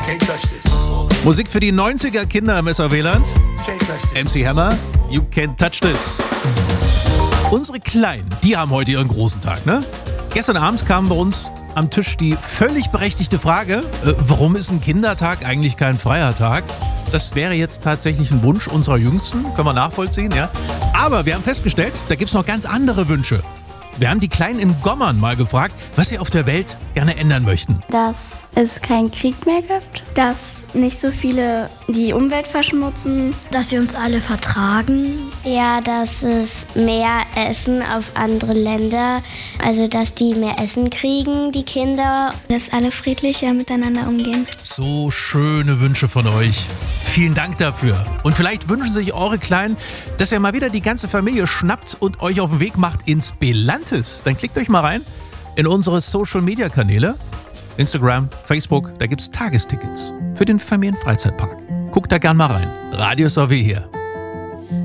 Musik für die 90er Kinder im SRW-Land. MC Hammer, You Can't Touch This. Unsere Kleinen, die haben heute ihren großen Tag, ne? Gestern Abend kam bei uns am Tisch die völlig berechtigte Frage, warum ist ein Kindertag eigentlich kein freier Tag? Das wäre jetzt tatsächlich ein Wunsch unserer Jüngsten, können wir nachvollziehen, ja? Aber wir haben festgestellt, da gibt es noch ganz andere Wünsche. Wir haben die Kleinen in Gommern mal gefragt, was sie auf der Welt gerne ändern möchten. Dass es keinen Krieg mehr gibt, dass nicht so viele die Umwelt verschmutzen, dass wir uns alle vertragen. Ja, dass es mehr Essen auf andere Länder, also dass die mehr Essen kriegen, die Kinder. Dass alle friedlicher miteinander umgehen. So schöne Wünsche von euch. Vielen Dank dafür. Und vielleicht wünschen sich eure Kleinen, dass ihr mal wieder die ganze Familie schnappt und euch auf den Weg macht ins Belantes. Dann klickt euch mal rein in unsere Social-Media-Kanäle. Instagram, Facebook, da gibt's Tagestickets für den Familienfreizeitpark. Guckt da gern mal rein. Radio SRW hier.